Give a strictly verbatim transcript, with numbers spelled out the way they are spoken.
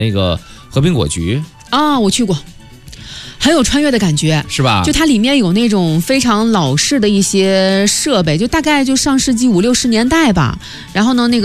那个和平果局啊，我去过。很有穿越的感觉， 是吧？ 就它里面有那种非常老式的一些设备，就大概就上世纪五六十年代吧。然后呢，那个。